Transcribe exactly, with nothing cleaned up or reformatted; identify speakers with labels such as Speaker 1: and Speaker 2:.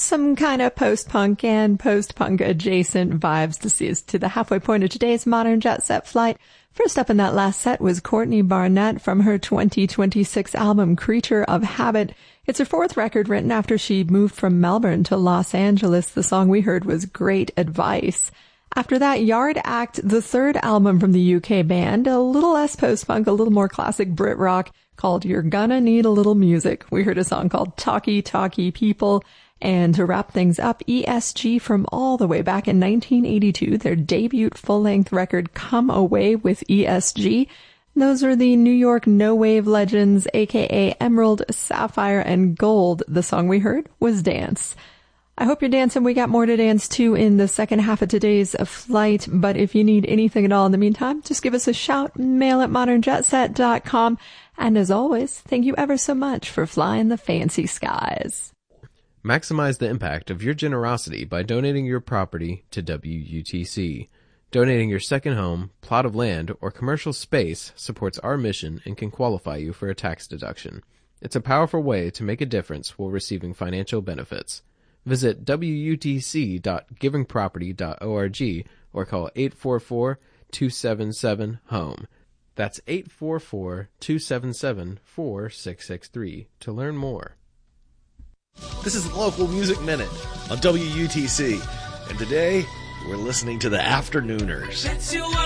Speaker 1: some kind of post-punk and post-punk adjacent vibes to see us to the halfway point of today's Modern Jet Set flight. First up in that last set was Courtney Barnett from her twenty twenty-six album Creature of Habit. It's her fourth record written after she moved from Melbourne to Los Angeles. The song we heard was Great Advice. After that, Yard Act, the third album from the U K band, a little less post-punk, a little more classic Brit rock, called You're Gonna Need a Little Music. We heard a song called Talkie Talkie People. And to wrap things up, E S G from all the way back in nineteen eighty-two, their debut full-length record, Come Away with E S G. Those are the New York no-wave legends, aka Emerald, Sapphire, and Gold. The song we heard was Dance. I hope you're dancing. We got more to dance to in the second half of today's flight, but if you need anything at all in the meantime, just give us a shout, mail at modern jet set dot com. And as always, thank you ever so much for flying the fancy skies.
Speaker 2: Maximize the impact of your generosity by donating your property to W U T C. Donating your second home, plot of land, or commercial space supports our mission and can qualify you for a tax deduction. It's a powerful way to make a difference while receiving financial benefits. Visit W U T C dot giving property dot org or call eight four four, two seven seven, HOME. That's eight four four, two seven seven, four six six three to learn more.
Speaker 3: This is the Local Music Minute on W U T C, and today we're listening to the Afternooners.